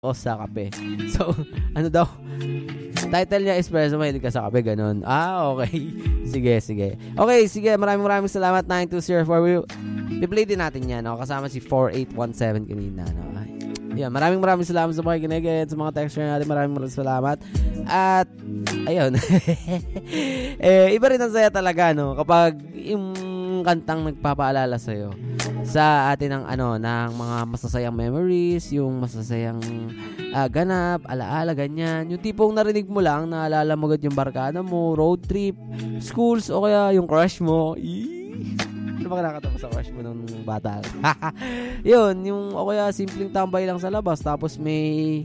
o sa kape. So, ano daw? Title niya, Espresso Mahilig Ka sa Kape, ganun. Okay. Sige. Okay, sige. Maraming salamat, 9204. I-play din natin yan. No? Kasama si 4817 kanina. No? Yan, maraming salamat sa pakikinig at sa mga texture natin. Maraming salamat. At, ayun. Iba rin ang saya talaga, no? Kapag yung kantang nagpapaalala sa'yo sa atin ng mga masasayang memories, yung masasayang ganap, alaala, ganyan. Yung tipong narinig mo lang, naalala mo agad yung barkada mo, road trip, schools, o kaya yung crush mo. Ano ba nakakatawa sa crush mo nung bata? Yun, yung o kaya simpleng tambay lang sa labas, tapos may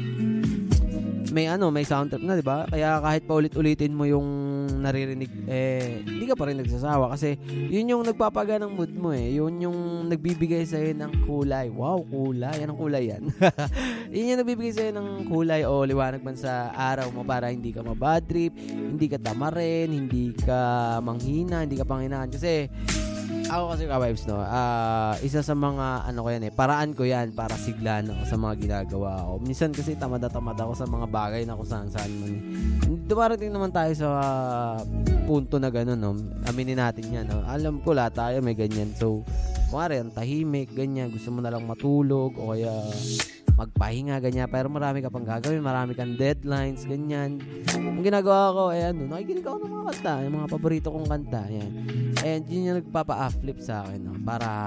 sound trip na, di ba? Kaya kahit pa ulit-ulitin mo yung naririnig, hindi ka pa rin nagsasawa kasi yun yung nagpapaga ng mood mo Yun yung nagbibigay sa'yo ng kulay. Wow, kulay. Anong kulay yan? Yun yung nagbibigay sa'yo ng kulay o liwanag man sa araw mo para hindi ka mabad trip, hindi ka tamarin, hindi ka manghina, hindi ka panghinaan. Kasi ako kasi ka-vibes, no? Isa sa mga paraan ko yan para siglan ako sa mga ginagawa ko. Minsan kasi tamad ako sa mga bagay na kung saan man. Dumarating naman tayo sa punto na gano'n, no? Aminin natin yan, no? Alam ko lahat tayo may ganyan. So, kumari, ang tahimik, ganyan. Gusto mo na lang matulog o kaya magpahinga, ganyan. Pero marami ka pang gagawin, marami kang deadlines, ganyan. Ang ginagawa ko, nakikinig ako ng mga kanta, yung mga paborito kong kanta, yan. And yun yung nagpapa-flip sa akin, no?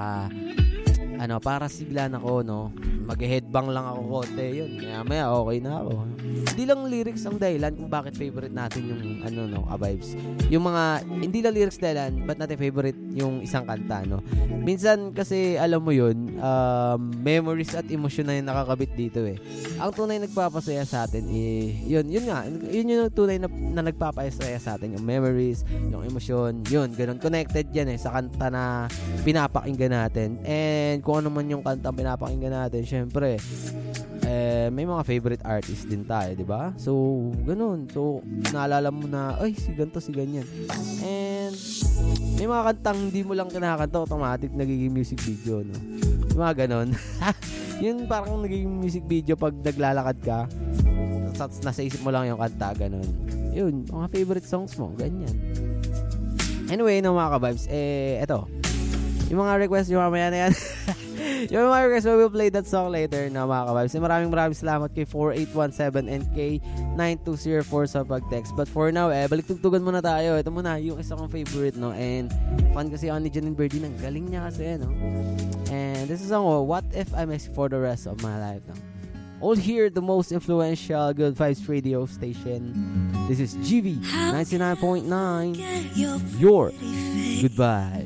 Para siglan ako, no? Mag-headbang lang ako konti, yun. Maya okay na ako. Hindi lang lyrics ang dahilan kung bakit favorite natin yung vibes. Yung mga, hindi lang lyrics dahilan, ba't natin favorite yung isang kanta, no? Minsan kasi, alam mo yun, memories at emosyon na yung nakakabit dito Ang tunay nagpapasaya sa atin, yun yung tunay na nagpapasaya sa atin, yung memories, yung emosyon, yun, ganun. Connected yan sa kanta na pinapakinggan natin. And kung ano man yung kanta pinapakinggan natin, syempre, may mga favorite artist din tayo, di ba? So, ganun. So, naalala mo na, ay, si ganito, si ganyan. And, may mga kantang hindi mo lang kinakanta, automatic nagiging music video, no? Yung mga ganun. Yun parang nagiging music video pag naglalakad ka, nasa isip mo lang yung kanta, ganun. Yun, mga favorite songs mo, ganyan. Anyway, mga ka-vibes, eto. Yung mga request yung mamaya na yan. Yung mga request, we will play that song later na mga ka-vibes. Maraming salamat kay 4817 and kay 9204 sa pag-text. But for now, balik-tugtugan muna tayo. Ito muna, yung isa kong favorite, no? And fun kasi ako ni Janine Birdie. Ang galing niya kasi, no? And this is a song, What If I Miss You For The Rest Of My Life, no? All here, the most influential Good Vibes radio station. This is GV 99.9. Your Goodbye.